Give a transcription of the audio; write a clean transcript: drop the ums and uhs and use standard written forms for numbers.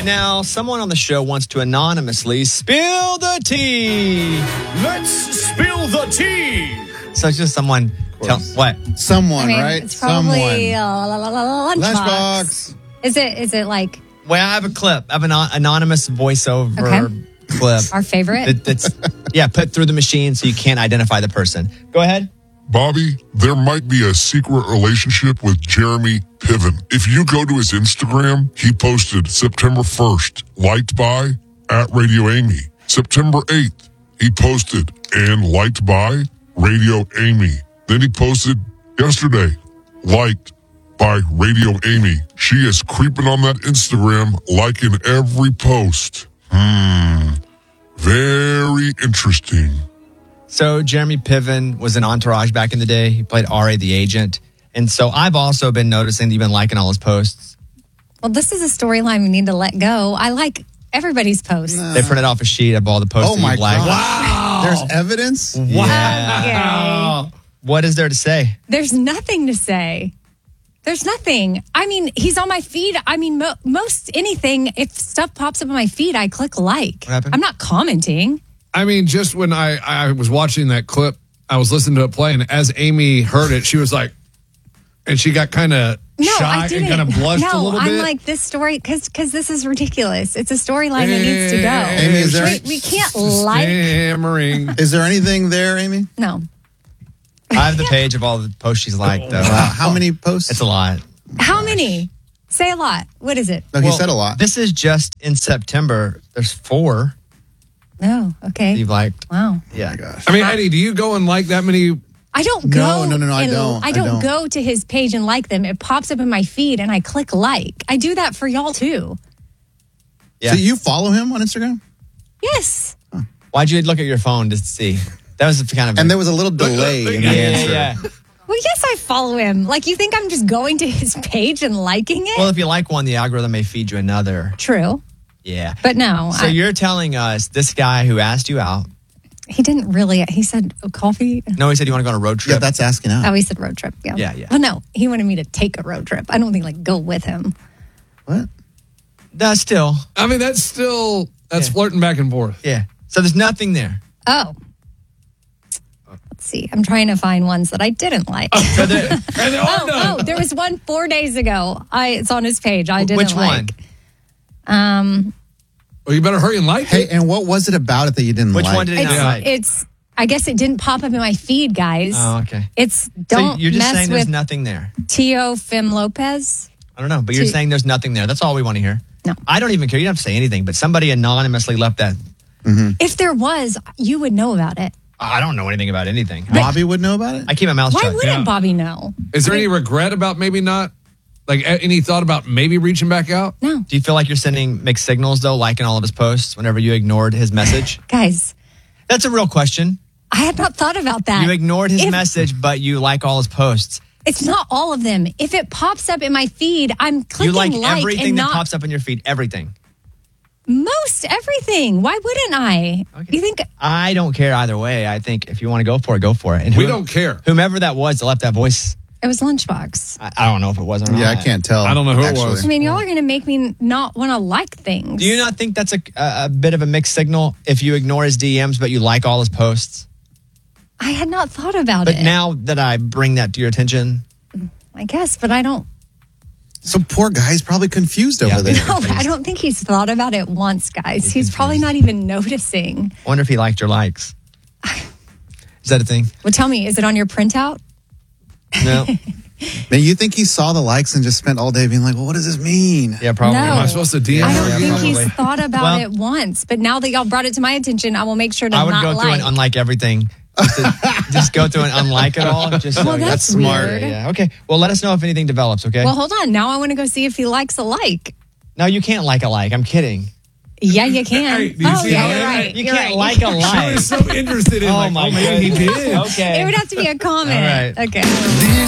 Now, someone on the show wants to anonymously spill the tea. Let's spill the tea. So it's just someone what? Someone, right? It's probably Someone. Lunchbox. Is it like Well, I have a clip. I have an anonymous voiceover clip. our favorite? That's put through the machine so you can't identify the person. Go ahead. Bobby, there might be a secret relationship with Jeremy Piven. If you go to his Instagram, he posted September 1st, liked by @RadioAmy. September 8th, he posted and liked by Radio Amy. Then he posted yesterday, liked by Radio Amy. She is creeping on that Instagram, liking every post. Very interesting. So Jeremy Piven was in Entourage back in the day. He played R.A. the agent. And so I've also been noticing that you've been liking all his posts. Well, this is a storyline we need to let go. I like everybody's posts. They printed off a sheet of all the posts that you've liked. Wow. There's evidence? Wow. Okay. What is there to say? There's nothing to say. There's nothing. I mean, he's on my feed. I mean, most anything, if stuff pops up on my feed, I click like. What happened? I'm not commenting. I mean, just when I was watching that clip, I was listening to it play, and as Amy heard it, she was like, and she got kind of shy and kind of blushed a little bit. I'm like, this story, because this is ridiculous. It's a storyline that needs to go. Amy, is there we can't like. Stammering. Is there anything there, Amy? No. I have the page of all the posts she's liked, though. Wow. How many posts? It's a lot. How many? Say a lot. What is it? No, he said a lot. This is just in September. There's 4 Oh, okay. you've liked. Wow. Yeah. Gosh. I mean, Eddie, do you go and like that many? I don't go. No, I don't. I don't go to his page and like them. It pops up in my feed and I click like. I do that for y'all too. Yeah. So you follow him on Instagram? Yes. Why'd you look at your phone just to see? That was kind of... And there was a little delay in the answer. Yeah. Well, yes, I follow him. Like, you think I'm just going to his page and liking it? Well, if you like one, the algorithm may feed you another. True. Yeah. But no. So you're telling us this guy who asked you out... He didn't really. He said, coffee? No, he said you want to go on a road trip. Yeah, that's asking out. Oh, he said road trip. Yeah. Yeah. Well, no, he wanted me to take a road trip. I don't think, go with him. What? That's still... I mean, that's flirting back and forth. Yeah. So there's nothing there. Oh. Let's see. I'm trying to find ones that I didn't like. So there, There was one 4 days ago. It's on his page. I didn't Which like. one? Well, you better hurry and like Hey, it. and what was it about it that you didn't Which like? one did he not like? I guess it didn't pop up in my feed, guys. Oh, okay. It's So don't you're just mess saying there's with nothing there. Tio Fim Lopez. I don't know, but you're T- saying there's nothing there. That's all we want to hear. No. I don't even care. You don't have to say anything, but somebody anonymously left that. If there was, you would know about it. I don't know anything about anything. Bobby would know about it? I keep my mouth Why shut. wouldn't Bobby know? Is there any regret about maybe not? Like, any thought about maybe reaching back out? No. Do you feel like you're sending mixed signals, though, liking all of his posts whenever you ignored his message? Guys, That's a real question. I had not thought about that. You ignored his If- message, but you like all his posts. It's not all of them. If it pops up in my feed, I'm clicking You like like everything and that not pops up in your feed. Everything. most everything. Why wouldn't I? Okay. You think I don't care either way. I think if you want to go for it, go for it. And We don't care. Whomever that was that left that voice, it was Lunchbox? I don't know if it was or not. Yeah, I can't tell. I don't know who it actually. was. I mean, y'all are going to make me not want to like things. Do you not think that's a bit of a mixed signal if you ignore his DMs but you like all his posts? I had not thought about But it. now that I bring that to your attention, I guess, but I don't. So poor guy's probably confused over Yeah. there. No, I don't think he's thought about it once, guys. He's probably not even noticing. I wonder if he liked your likes. Is that a thing? Well, tell me, is it on your printout? No. Man, you think he saw the likes and just spent all day being like, well, what does this mean? Yeah, probably. No. Am I supposed to DM I her don't again? think probably. he's thought about Well- it once. But now that y'all brought it to my attention, I will make sure to I would not go through like. and unlike everything. Just go through and unlike it all. Just Well, so that's smart. weird. Yeah. Okay. Well, let us know if anything develops. Okay. Well, hold on. Now I want to go see if he likes a like. No, you can't like a like. I'm kidding. Yeah, you can. Hey, do you Oh, see yeah, how you're that- right. You You're can't right. like a I like. was so interested in Oh my maybe he goodness. did. Okay. It would have to be a comment. All right. Okay.